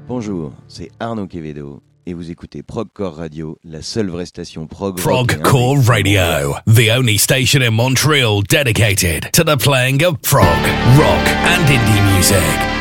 Bonjour, c'est Arnaud Quevedo et vous écoutez Progcore Radio, la seule vraie station Progcore Radio, the only station in Montreal dedicated to the playing of prog, rock and indie music.